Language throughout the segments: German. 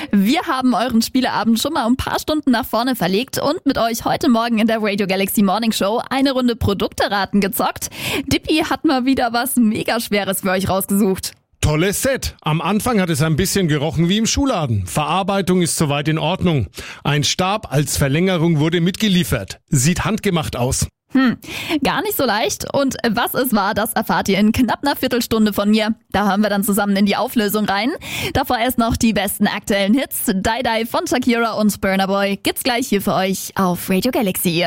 Wir haben euren Spieleabend schon mal ein paar Stunden nach vorne verlegt und mit euch heute Morgen in der Radio Galaxy Morning Show eine Runde Produkteraten gezockt. Dippy hat mal wieder was mega Schweres für euch rausgesucht. Tolles Set. Am Anfang hat es ein bisschen gerochen wie im Schuhladen. Verarbeitung ist soweit in Ordnung. Ein Stab als Verlängerung wurde mitgeliefert. Sieht handgemacht aus. Gar nicht so leicht. Und was es war, das erfahrt ihr in knapp einer Viertelstunde von mir. Da hören wir dann zusammen in die Auflösung rein. Davor erst noch die besten aktuellen Hits. Die Die von Shakira und Burna Boy gibt's gleich hier für euch auf Radio Galaxy.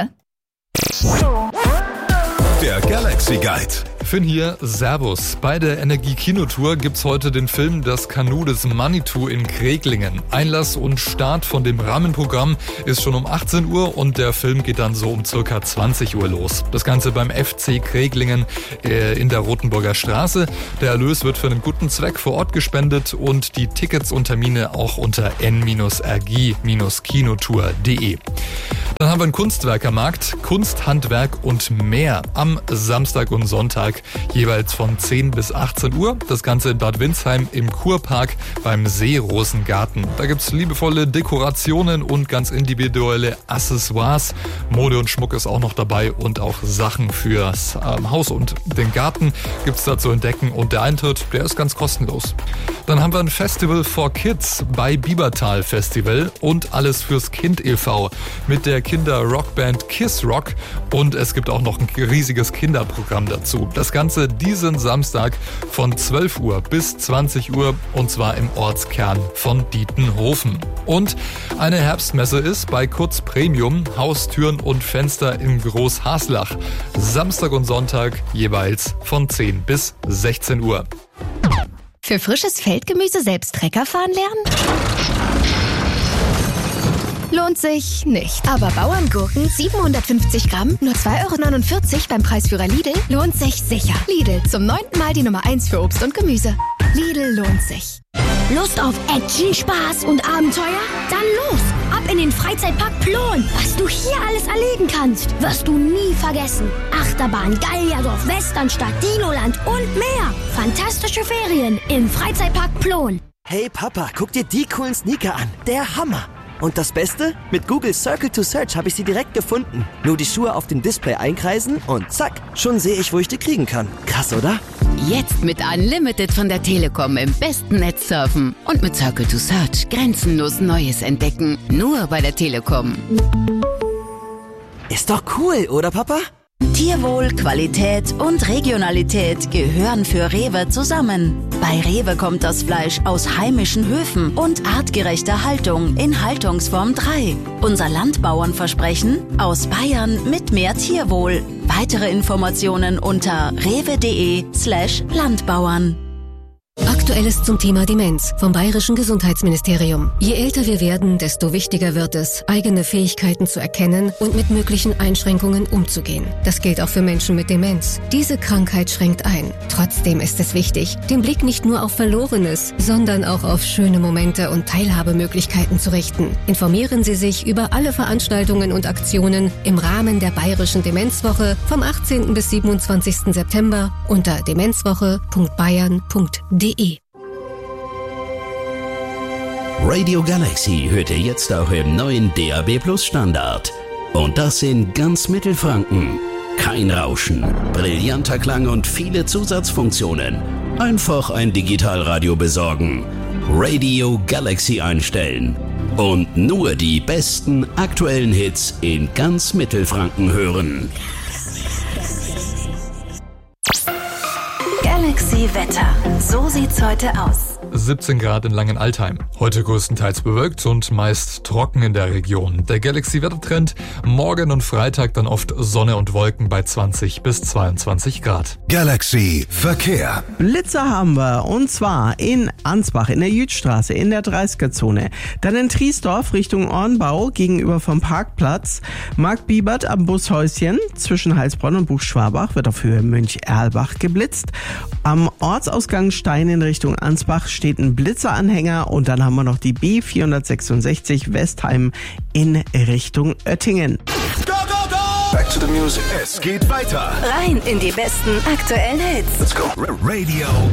Der Galaxy Guide. Finn hier, Servus. Bei der Energie-Kinotour gibt's heute den Film Das Kanu des Manitou in Kreglingen. Einlass und Start von dem Rahmenprogramm ist schon um 18 Uhr und der Film geht dann so um circa 20 Uhr los. Das Ganze beim FC Kreglingen in der Rotenburger Straße. Der Erlös wird für einen guten Zweck vor Ort gespendet und die Tickets und Termine auch unter n-rg-kinotour.de. Dann haben wir einen Kunstwerkermarkt, Kunst, Handwerk und mehr am Samstag und Sonntag, jeweils von 10 bis 18 Uhr. Das Ganze in Bad Windsheim im Kurpark beim Seerosengarten. Da gibt's liebevolle Dekorationen und ganz individuelle Accessoires. Mode und Schmuck ist auch noch dabei und auch Sachen fürs Haus und den Garten gibt's da zu entdecken und der Eintritt, der ist ganz kostenlos. Dann haben wir ein Festival for Kids bei Biebertal Festival und alles fürs Kind e.V. mit der Kinder-Rockband Kiss Rock und es gibt auch noch ein riesiges Kinderprogramm dazu. Das Ganze diesen Samstag von 12 Uhr bis 20 Uhr und zwar im Ortskern von Dietenhofen. Und eine Herbstmesse ist bei Kutz Premium, Haustüren und Fenster in Großhaslach. Samstag und Sonntag jeweils von 10 bis 16 Uhr. Für frisches Feldgemüse selbst Trecker fahren lernen? Lohnt sich nicht. Aber Bauerngurken 750 Gramm, nur 2,49 € beim Preisführer Lidl, lohnt sich sicher. Lidl, zum 9. Mal die Nummer 1 für Obst und Gemüse. Lidl lohnt sich. Lust auf Action, Spaß und Abenteuer? Dann los! Ab in den Freizeitpark Plon. Was du hier alles erleben kannst, wirst du nie vergessen. Achterbahn, Gallierdorf, Westernstadt, Dinoland und mehr. Fantastische Ferien im Freizeitpark Plon. Hey Papa, guck dir die coolen Sneaker an. Der Hammer. Und das Beste? Mit Google Circle to Search habe ich sie direkt gefunden. Nur die Schuhe auf dem Display einkreisen und zack, schon sehe ich, wo ich die kriegen kann. Krass, oder? Jetzt mit Unlimited von der Telekom im besten Netz surfen und mit Circle to Search grenzenlos Neues entdecken. Nur bei der Telekom. Ist doch cool, oder Papa? Tierwohl, Qualität und Regionalität gehören für Rewe zusammen. Bei Rewe kommt das Fleisch aus heimischen Höfen und artgerechter Haltung in Haltungsform 3. Unser Landbauernversprechen aus Bayern mit mehr Tierwohl. Weitere Informationen unter rewe.de/Landbauern. Aktuelles zum Thema Demenz vom Bayerischen Gesundheitsministerium. Je älter wir werden, desto wichtiger wird es, eigene Fähigkeiten zu erkennen und mit möglichen Einschränkungen umzugehen. Das gilt auch für Menschen mit Demenz. Diese Krankheit schränkt ein. Trotzdem ist es wichtig, den Blick nicht nur auf Verlorenes, sondern auch auf schöne Momente und Teilhabemöglichkeiten zu richten. Informieren Sie sich über alle Veranstaltungen und Aktionen im Rahmen der Bayerischen Demenzwoche vom 18. bis 27. September unter demenzwoche.bayern.de. Radio Galaxy hört ihr jetzt auch im neuen DAB+ Standard. Und das in ganz Mittelfranken. Kein Rauschen, brillanter Klang und viele Zusatzfunktionen. Einfach ein Digitalradio besorgen. Radio Galaxy einstellen. Und nur die besten aktuellen Hits in ganz Mittelfranken hören. Galaxy Wetter. So sieht's heute aus. 17 Grad in Langenaltheim. Heute größtenteils bewölkt und meist trocken in der Region. Der Galaxy-Wettertrend, morgen und Freitag dann oft Sonne und Wolken bei 20 bis 22 Grad. Galaxy Verkehr. Blitzer haben wir und zwar in Ansbach, in der Jütstraße, in der 30er-Zone. Dann in Triesdorf Richtung Ornbau gegenüber vom Parkplatz. Mark Biebert am Bushäuschen zwischen Heilsbronn und Buchschwabach wird auf Höhe Münch-Erlbach geblitzt. Am Ortsausgang Stein in Richtung Ansbach steht ein Blitzeranhänger und dann haben wir noch die B466 Westheim in Richtung Oettingen. Go, go, go! Back to the music. Es geht weiter. Rein in die besten aktuellen Hits. Let's go. Radio